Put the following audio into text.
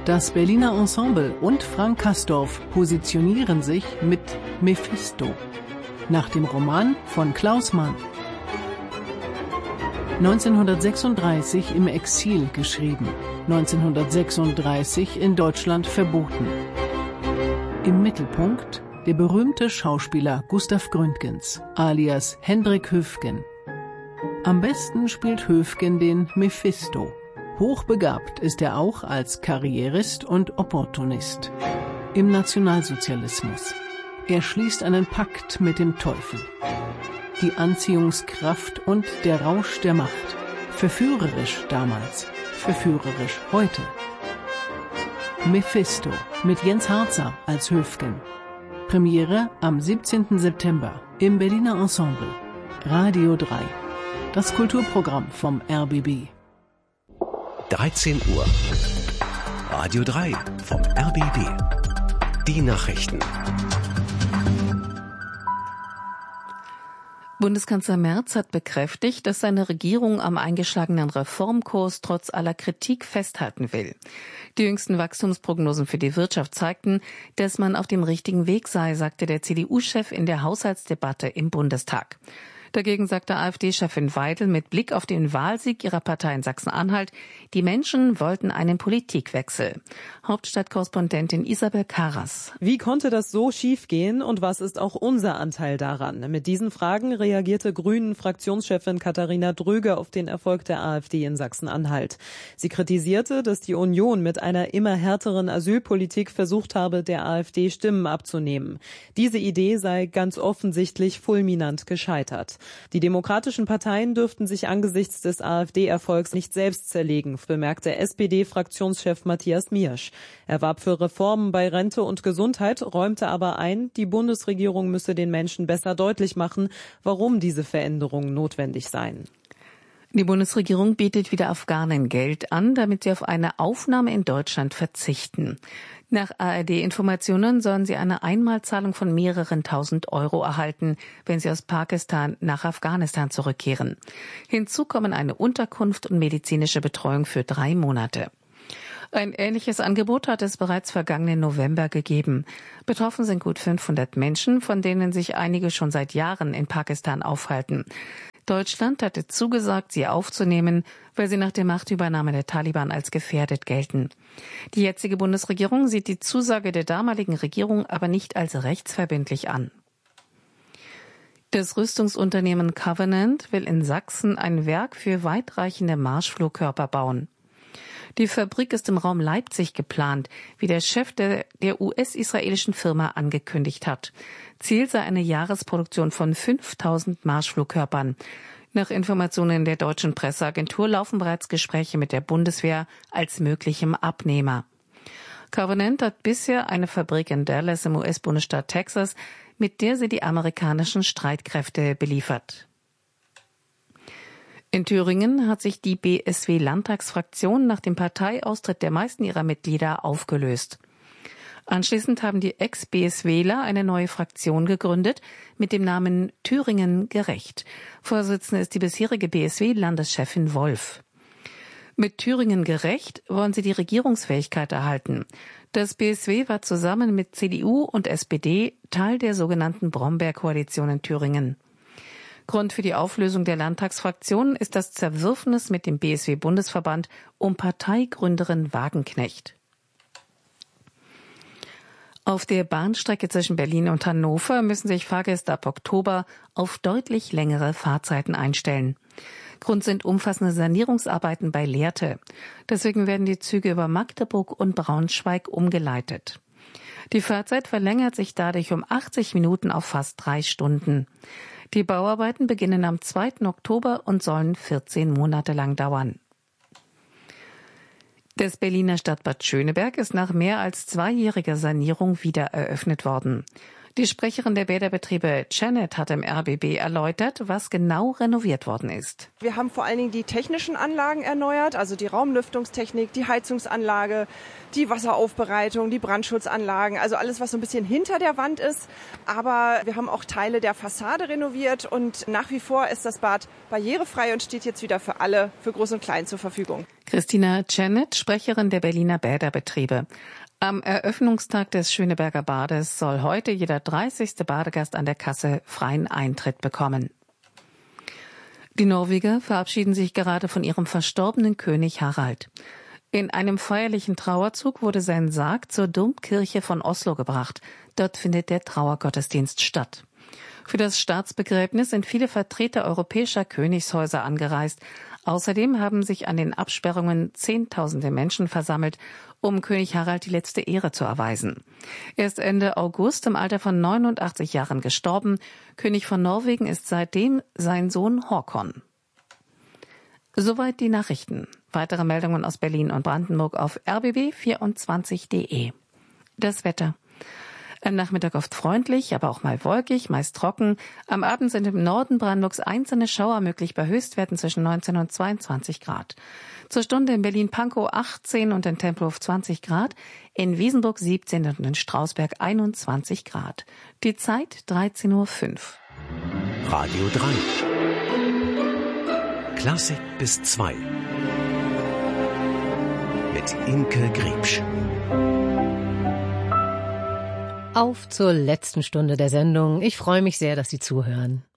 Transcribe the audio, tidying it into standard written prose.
Das Berliner Ensemble und Frank Castorf positionieren sich mit Mephisto, nach dem Roman von Klaus Mann. 1936 im Exil geschrieben, 1936 in Deutschland verboten. Im Mittelpunkt der berühmte Schauspieler Gustav Gründgens, alias Hendrik Höfgen. Am besten spielt Höfgen den Mephisto. Hochbegabt ist er auch als Karrierist und Opportunist. Im Nationalsozialismus. Er schließt einen Pakt mit dem Teufel. Die Anziehungskraft und der Rausch der Macht. Verführerisch damals, verführerisch heute. Mephisto mit Jens Harzer als Höfgen. Premiere am 17. September im Berliner Ensemble. Radio 3. Das Kulturprogramm vom RBB. 13 Uhr. Radio 3 vom RBB. Die Nachrichten. Bundeskanzler Merz hat bekräftigt, dass seine Regierung am eingeschlagenen Reformkurs trotz aller Kritik festhalten will. Die jüngsten Wachstumsprognosen für die Wirtschaft zeigten, dass man auf dem richtigen Weg sei, sagte der CDU-Chef in der Haushaltsdebatte im Bundestag. Dagegen sagte AfD-Chefin Weidel mit Blick auf den Wahlsieg ihrer Partei in Sachsen-Anhalt, die Menschen wollten einen Politikwechsel. Hauptstadtkorrespondentin Isabel Karas. Wie konnte das so schiefgehen und was ist auch unser Anteil daran? Mit diesen Fragen reagierte Grünen-Fraktionschefin Katharina Dröge auf den Erfolg der AfD in Sachsen-Anhalt. Sie kritisierte, dass die Union mit einer immer härteren Asylpolitik versucht habe, der AfD Stimmen abzunehmen. Diese Idee sei ganz offensichtlich fulminant gescheitert. Die demokratischen Parteien dürften sich angesichts des AfD-Erfolgs nicht selbst zerlegen, bemerkte SPD-Fraktionschef Matthias Miersch. Er warb für Reformen bei Rente und Gesundheit, räumte aber ein, die Bundesregierung müsse den Menschen besser deutlich machen, warum diese Veränderungen notwendig seien. Die Bundesregierung bietet wieder Afghanen Geld an, damit sie auf eine Aufnahme in Deutschland verzichten. Nach ARD-Informationen sollen sie eine Einmalzahlung von mehreren tausend Euro erhalten, wenn sie aus Pakistan nach Afghanistan zurückkehren. Hinzu kommen eine Unterkunft und medizinische Betreuung für 3 Monate. Ein ähnliches Angebot hat es bereits vergangenen November gegeben. Betroffen sind gut 500 Menschen, von denen sich einige schon seit Jahren in Pakistan aufhalten. Deutschland hatte zugesagt, sie aufzunehmen, weil sie nach der Machtübernahme der Taliban als gefährdet gelten. Die jetzige Bundesregierung sieht die Zusage der damaligen Regierung aber nicht als rechtsverbindlich an. Das Rüstungsunternehmen Covenant will in Sachsen ein Werk für weitreichende Marschflugkörper bauen. Die Fabrik ist im Raum Leipzig geplant, wie der Chef der US-israelischen Firma angekündigt hat. Ziel sei eine Jahresproduktion von 5000 Marschflugkörpern. Nach Informationen der deutschen Presseagentur laufen bereits Gespräche mit der Bundeswehr als möglichem Abnehmer. Covenant hat bisher eine Fabrik in Dallas im US-Bundesstaat Texas, mit der sie die amerikanischen Streitkräfte beliefert. In Thüringen hat sich die BSW-Landtagsfraktion nach dem Parteiaustritt der meisten ihrer Mitglieder aufgelöst. Anschließend haben die Ex-BSWler eine neue Fraktion gegründet mit dem Namen Thüringen gerecht. Vorsitzende ist die bisherige BSW-Landeschefin Wolf. Mit Thüringen gerecht wollen sie die Regierungsfähigkeit erhalten. Das BSW war zusammen mit CDU und SPD Teil der sogenannten Brombeer-Koalition in Thüringen. Grund für die Auflösung der Landtagsfraktion ist das Zerwürfnis mit dem BSW-Bundesverband um Parteigründerin Wagenknecht. Auf der Bahnstrecke zwischen Berlin und Hannover müssen sich Fahrgäste ab Oktober auf deutlich längere Fahrzeiten einstellen. Grund sind umfassende Sanierungsarbeiten bei Lehrte. Deswegen werden die Züge über Magdeburg und Braunschweig umgeleitet. Die Fahrzeit verlängert sich dadurch um 80 Minuten auf fast 3 Stunden. Die Bauarbeiten beginnen am 2. Oktober und sollen 14 Monate lang dauern. Das Berliner Stadtbad Schöneberg ist nach mehr als 2-jähriger Sanierung wieder eröffnet worden. Die Sprecherin der Bäderbetriebe Janet hat im RBB erläutert, was genau renoviert worden ist. Wir haben vor allen Dingen die technischen Anlagen erneuert, also die Raumlüftungstechnik, die Heizungsanlage, die Wasseraufbereitung, die Brandschutzanlagen, also alles, was so ein bisschen hinter der Wand ist. Aber wir haben auch Teile der Fassade renoviert und nach wie vor ist das Bad barrierefrei und steht jetzt wieder für alle, für Groß und Klein zur Verfügung. Christina Czernet, Sprecherin der Berliner Bäderbetriebe. Am Eröffnungstag des Schöneberger Bades soll heute jeder 30. Badegast an der Kasse freien Eintritt bekommen. Die Norweger verabschieden sich gerade von ihrem verstorbenen König Harald. In einem feierlichen Trauerzug wurde sein Sarg zur Domkirche von Oslo gebracht. Dort findet der Trauergottesdienst statt. Für das Staatsbegräbnis sind viele Vertreter europäischer Königshäuser angereist. Außerdem haben sich an den Absperrungen Zehntausende Menschen versammelt, um König Harald die letzte Ehre zu erweisen. Er ist Ende August im Alter von 89 Jahren gestorben. König von Norwegen ist seitdem sein Sohn Håkon. Soweit die Nachrichten. Weitere Meldungen aus Berlin und Brandenburg auf rbb24.de. Das Wetter. Am Nachmittag oft freundlich, aber auch mal wolkig, meist trocken. Am Abend sind im Norden Brandenburgs einzelne Schauer möglich bei Höchstwerten zwischen 19 und 22 Grad. Zur Stunde in Berlin-Pankow 18 und in Tempelhof 20 Grad, in Wiesenburg 17 und in Strausberg 21 Grad. Die Zeit 13:05 Uhr. Radio 3. Klassik bis 2. Mit Imke Griebsch. Auf zur letzten Stunde der Sendung. Ich freue mich sehr, dass Sie zuhören.